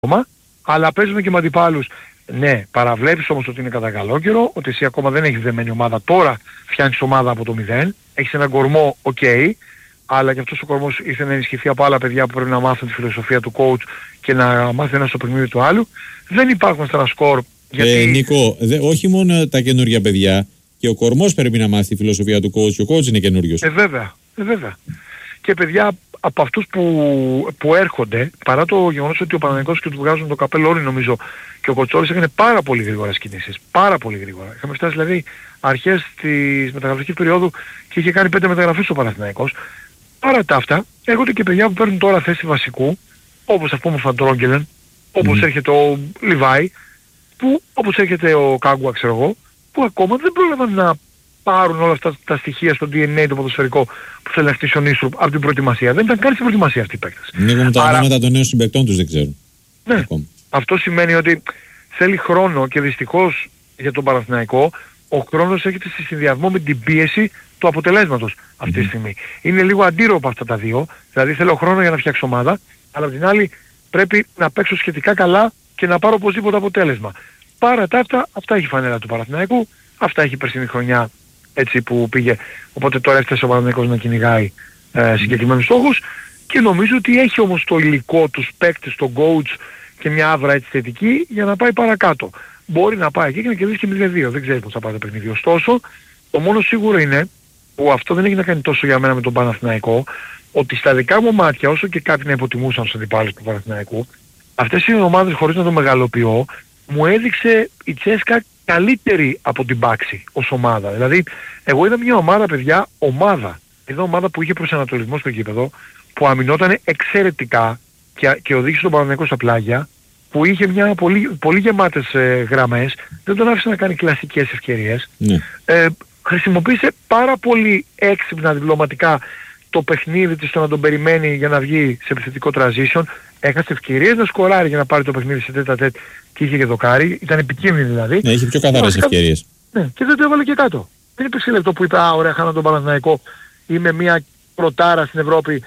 αλλά παίζουμε και με αντιπάλους. Ναι, παραβλέπεις όμως ότι είναι κατά καλό καιρό, ότι εσύ ακόμα δεν έχεις δεμένη ομάδα. Τώρα φτιάχνεις ομάδα από το 0, έχεις έναν κορμό, αλλά και αυτός ο κορμός ήθελε να ενισχυθεί από άλλα παιδιά που πρέπει να μάθουν τη φιλοσοφία του coach και να μάθουν ένα στο παιχνίδι του άλλου. Δεν υπάρχουν στα σκορ. Γιατί... Νίκο, όχι μόνο τα καινούργια παιδιά, και ο κορμός πρέπει να μάθει τη φιλοσοφία του coach, ο coach είναι καινούριος. Βέβαια. Και παιδιά από αυτούς που έρχονται, παρά το γεγονός ότι ο Παναθηναϊκός και του βγάζουν το καπέλο όλοι νομίζω, και ο Κοτσόρης έκανε πάρα πολύ γρήγορες κινήσεις. Πάρα πολύ γρήγορα. Είχαμε φτάσει δηλαδή αρχές της μεταγραφικής περίοδου και είχε κάνει 5 μεταγραφές ο Παναθηναϊκός. Παρά τα αυτά, έρχονται και παιδιά που παίρνουν τώρα θέση βασικού, όπως ας πούμε ο Φαντρόγκελεν, όπως έρχεται ο Λιβάη, που όπως έρχεται ο Κάγκουα, ξέρω εγώ, που ακόμα δεν πρόλαβαν να πάρουν όλα αυτά τα στοιχεία στο DNA το ποδοσφαιρικό που θέλει να χτίσει ο Νίστρου από την προετοιμασία. Δεν ήταν καν στην προετοιμασία αυτοί οι παίκτες. Λίγο με τα ονόματα των νέων συμπαικτών τους δεν ξέρουν. Ναι. Ακόμα. Αυτό σημαίνει ότι θέλει χρόνο και δυστυχώς για τον Παναθηναϊκό ο χρόνος έρχεται σε συνδυασμό με την πίεση του αποτελέσματος αυτή τη στιγμή. Είναι λίγο αντίρροπα αυτά τα δύο, δηλαδή θέλω χρόνο για να φτιάξω ομάδα, αλλά απ' την άλλη πρέπει να παίξω σχετικά καλά και να πάρω οπωσδήποτε αποτέλεσμα. Παρά τα αυτά έχει η φανέλα του Παναθηναϊκού, αυτά έχει η περσινή χρονιά έτσι που πήγε, οπότε τώρα έφτασε ο Παναθηναϊκός να κυνηγάει συγκεκριμένους στόχους και νομίζω ότι έχει όμως το υλικό, τους παίκτες, τον coach και μια άβρα έτσι θετική για να πάει παρακάτω. Μπορεί να πάει εκεί και να κερδίσει και 0-2, δεν ξέρει πώς θα πάει το παιχνίδι. Ωστόσο, το μόνο σίγουρο είναι, που αυτό δεν έχει να κάνει τόσο για μένα με τον Παναθηναϊκό, ότι στα δικά μου μάτια, όσο και κάποιοι να υποτιμούσαν στους αντιπάλους του Παναθηναϊκού, αυτές οι ομάδες, χωρίς να το μεγαλοποιώ, μου έδειξε η Τσέσκα καλύτερη από την Πάξη ως ομάδα. Δηλαδή, εγώ είδα μια ομάδα, παιδιά, είδα ομάδα που είχε προσανατολισμό στο γήπεδο, που αμυνόταν εξαιρετικά και οδήγησε τον Παναθηναϊκό στα πλάγια, που είχε μια πολύ γεμάτες γραμμές, δεν τον άφησε να κάνει κλασικές ευκαιρίες. Χρησιμοποίησε πάρα πολύ έξυπνα διπλωματικά το παιχνίδι της, το να τον περιμένει για να βγει σε επιθετικό transition. Έχασε ευκαιρίες να σκοράρει για να πάρει το παιχνίδι σε τέτα-τέτ και είχε και δοκάρι. Ήταν επικίνδυνη δηλαδή. Ναι, είχε πιο καθαρές ευκαιρίες. Ναι, και δεν το έβαλε και κάτω. Δεν υπήρξε λεπτό που είπε ωραία, χάνω τον Παναθηναϊκό. Είμαι μια πρωτάρα στην Ευρώπη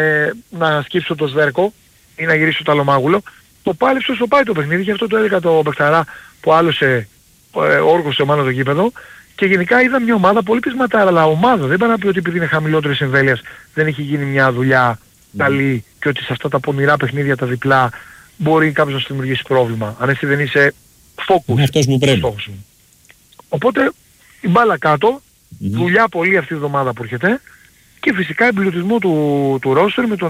να σκύψω το σβέρκο ή να γυρίσω το αλομάγουλο. Το πάλεψε όσο πάει το παιχνίδι, γι' αυτό το έλεγα το Μπεχταρά που άλλωσε όργωσε μάλλον το γήπεδο. Και γενικά είδα μια ομάδα πολύ πεισματάρα, αλλά ομάδα δεν πάει να πει ότι επειδή είναι χαμηλότερης εμβέλειας δεν έχει γίνει μια δουλειά καλή και ότι σε αυτά τα πονηρά παιχνίδια τα διπλά μπορεί κάποιος να σου δημιουργήσει πρόβλημα. Αν εσύ δεν είσαι focus. Είναι αυτός που πρέπει. Οπότε η μπάλα κάτω, δουλειά πολύ αυτή η εβδομάδα που έρχεται και φυσικά εμπλουτισμό του ρόστερ με τον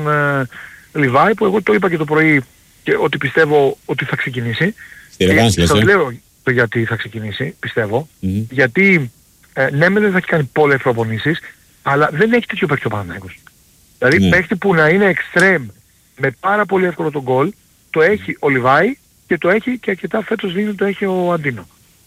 Λιβάη που εγώ το είπα και το πρωί και ότι πιστεύω ότι θα ξεκινήσει. Στη ρεβάνς λες, λέω το γιατί θα ξεκινήσει, πιστεύω. Γιατί ναι δεν θα έχει κάνει πολλές προπονήσεις, αλλά δεν έχει τέτοιο παίκτη ο Παναθηναϊκός. Δηλαδή παίκτη που να είναι extreme με πάρα πολύ εύκολο τον γκολ, το έχει ο Λιβάη και το έχει και αρκετά φέτος δίνει το έχει ο Αντίνο.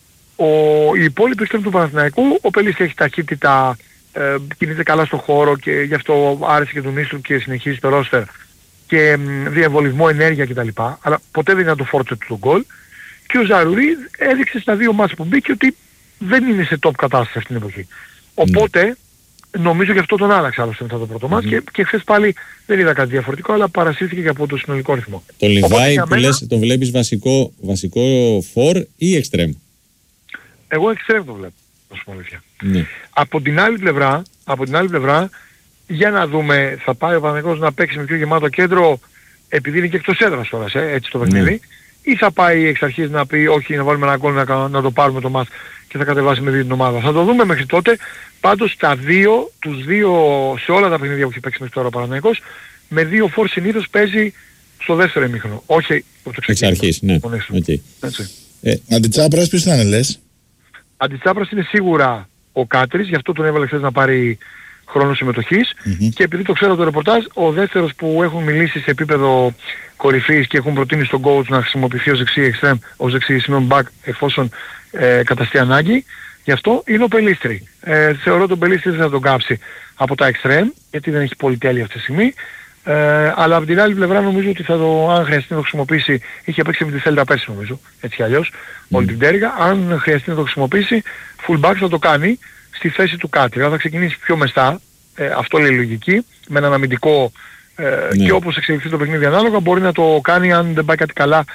Οι υπόλοιποι εξτρέμ του Παναθηναϊκού, ο Πελής έχει ταχύτητα, κινείται καλά στο χώρο και γι' αυτό άρεσε και τον Νίστρου και συνεχίζει το ρόστερ και διαβολισμό, ενέργεια κτλ. Αλλά ποτέ δεν είναι το φόρτο του τον γκολ. Και ο Ζαρουρί έδειξε στα δύο μάτς που μπήκε ότι δεν είναι σε top κατάσταση αυτή την εποχή. Οπότε νομίζω γι' αυτό τον άλλαξε άλλωστε μετά το πρώτο μάτς και χθες πάλι δεν είδα κάτι διαφορετικό, αλλά παρασύρθηκε και από το συνολικό ρυθμό. Τον Λιβάη που λες, τον βλέπεις βασικό φορ ή εξτρέμ? Εγώ εξτρέμ το βλέπω, να σου πω αλήθεια. Από την άλλη πλευρά, για να δούμε, θα πάει ο Παναθηναϊκός να παίξει με πιο γεμάτο κέντρο, επειδή είναι και εκτός έδρας τώρα, έτσι το παιχνίδι, ή θα πάει εξ αρχής να πει όχι, να βάλουμε ένα γκολ να το πάρουμε το μάτς και θα κατεβάσει με την ομάδα. Θα το δούμε μέχρι τότε. Πάντως τους δύο σε όλα τα παιχνίδια που έχει παίξει μέχρι τώρα ο Παναθηναϊκός, με δύο φορ συνήθως παίζει στο δεύτερο ημίχρονο. Όχι από το ξεκίνημα. Εξ αρχής, ναι. Αντιτσάπρας ποιος θα είναι λες? Αντιτσάπρας είναι σίγουρα ο Κάτρης, γι' αυτό τον έβαλε χθες να πάρει χρόνο συμμετοχής και επειδή το ξέρω το ρεπορτάζ, ο δεύτερος που έχουν μιλήσει σε επίπεδο κορυφής και έχουν προτείνει στον coach να χρησιμοποιηθεί ως δεξί εξτρέμ, ως δεξί back εφόσον καταστεί ανάγκη, γι' αυτό είναι ο Πελίστρη. Θεωρώ τον Πελίστρη δεν θα τον κάψει από τα εξτρέμ, γιατί δεν έχει πολυτέλεια αυτή τη στιγμή, αλλά από την άλλη πλευρά νομίζω ότι αν χρειαστεί να το χρησιμοποιήσει, είχε παίξει με τη Θέλτα πέρσι νομίζω, έτσι κι αλλιώς, όλη την πτέρυγα, αν χρειαστεί να το χρησιμοποιήσει, full back θα το κάνει στη θέση του Κάτρη. Θα ξεκινήσει πιο μεστά, αυτό λέει η λογική, με έναν αμυντικό Και όπως εξελιχθεί το παιχνίδι ανάλογα μπορεί να το κάνει αν δεν πάει κάτι καλά